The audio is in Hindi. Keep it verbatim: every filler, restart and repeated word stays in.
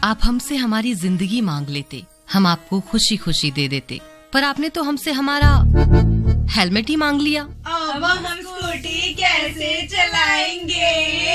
आप हमसे हमारी जिंदगी मांग लेते, हम आपको खुशी खुशी दे देते, पर आपने तो हमसे हमारा हेलमेट ही मांग लिया। अब हम स्कूटी कैसे चलाएंगे?